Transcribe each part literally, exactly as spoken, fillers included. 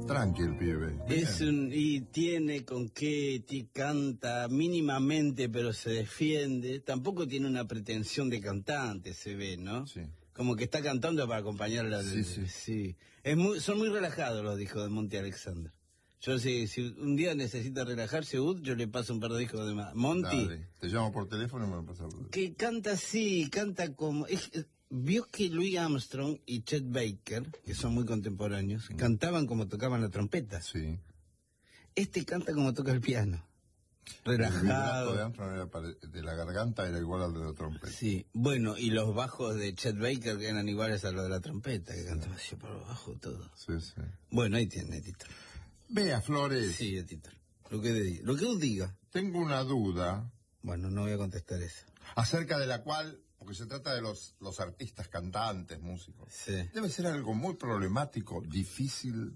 Tranqui el pibe. Es un, y tiene con qué, ti- canta mínimamente, pero se defiende. Tampoco tiene una pretensión de cantante, se ve, ¿no? Sí. Como que está cantando para acompañarla. Sí, sí. sí. Es muy, son muy relajados los discos de Monty Alexander. Yo si, si un día necesita relajarse, Ud, yo le paso un par de discos de más. Monty, Dale. Te llamo por teléfono y me lo pasas por teléfono. que canta así, canta como... Es, es- vio que Louis Armstrong y Chet Baker, que son muy contemporáneos, Mm. cantaban como tocaban la trompeta. Sí. Este canta como toca el piano. El vibrato de Relajado. Armstrong era pare- de la garganta era igual al de la trompeta. Sí, bueno, y los bajos de Chet Baker que eran iguales a los de la trompeta, que cantaba así por abajo todo. Sí, sí. Bueno, ahí tiene, Tito. Vea, Flores, Sí, Tito. Lo que, de- lo que usted diga. tengo una duda Bueno, no voy a contestar eso. acerca de la cual, porque se trata de los, los artistas, cantantes, músicos. Sí. Debe ser algo muy problemático, difícil,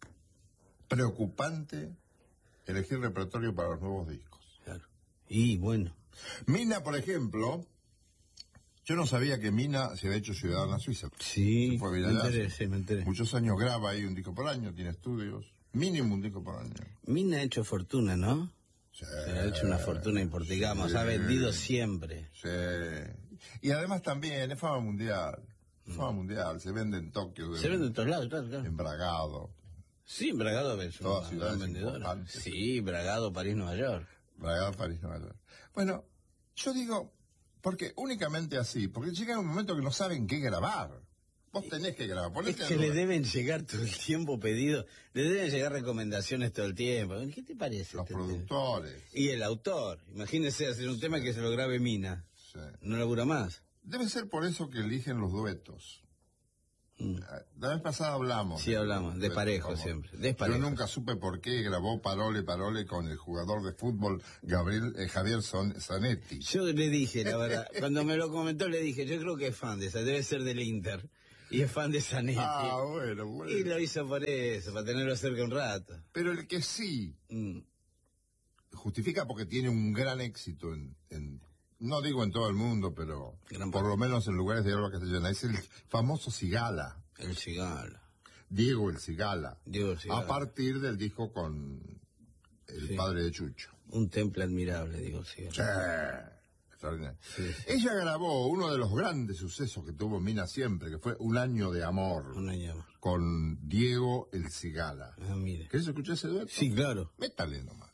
preocupante, elegir repertorio para los nuevos discos. Claro. Y bueno. Mina, por ejemplo, yo no sabía que Mina se había hecho ciudadana suiza. Sí, Se fue a me Viralazo. enteré, sí, me enteré. Muchos años graba ahí un disco por año, tiene estudios, mínimo un disco por año. Mina ha hecho fortuna, ¿no? Sí, Se ha hecho una fortuna importante, digamos, sí. ha vendido siempre. Sí. Y además también es fama mundial. Fama mundial, se vende en Tokio, Se vende en todos lados, claro, claro. en Bragado, Sí, Bragado es Todas una ciudades gran vendedora. importantes. Sí, Bragado, París, Nueva York. Bragado, París, Nueva York. Bueno, yo digo, porque únicamente así, porque llega un momento que no saben qué grabar. Vos tenés que grabar, Es ponete que a le duda. deben llegar todo el tiempo pedidos, le deben llegar recomendaciones todo el tiempo. ¿Qué te parece? Los este productores. tema? Y el autor. Imagínese hacer un tema que se lo grabe Mina. Sí. No labura más. Debe ser por eso que eligen los duetos. Mm. La vez pasada hablamos. Sí, hablamos, de duetos, parejo como- siempre, desparejo. Yo nunca supe por qué grabó Parole Parole con el jugador de fútbol Gabriel eh, Javier Son- Zanetti. Yo le dije, la verdad, cuando me lo comentó le dije, yo creo que es fan de esa, debe ser del Inter. Y es fan de Zanetti. Ah, bueno, bueno. Y lo hizo por eso, para tenerlo cerca un rato. Pero el que sí Mm. justifica porque tiene un gran éxito en, en- no digo en todo el mundo, pero Gran por parte. lo menos en lugares de habla castellana, es el famoso Cigala, El Cigala. Diego el Cigala, Diego el Cigala. a partir del disco con el Sí. padre de Chucho. Un temple admirable, digo, Cigala. Sí, extraordinario. Sí, sí. Ella grabó uno de los grandes sucesos que tuvo Mina siempre, que fue Un año de amor, Un año más. con Diego el Cigala. Ah, mire. ¿Querés escuchar ese dueto? Sí, claro. Métale nomás.